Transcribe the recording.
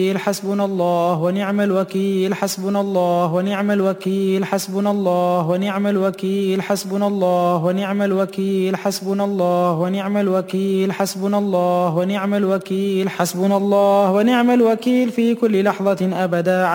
حسبنا الله ونعم الوكيل حسبنا الله ونعم الوكيل حسبنا الله ونعم الوكيل حسبنا الله ونعم الوكيل حسبنا الله ونعم الوكيل حسبنا الله ونعم الوكيل حسبنا الله ونعم الوكيل في كل لحظة أبدا.